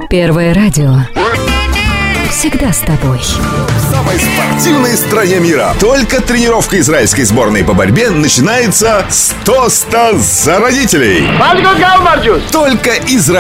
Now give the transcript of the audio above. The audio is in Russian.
Первое радио. Всегда с тобой. В самой спортивной стране мира. Только тренировка израильской сборной по борьбе начинается с тоста за родителей. Только Израиль.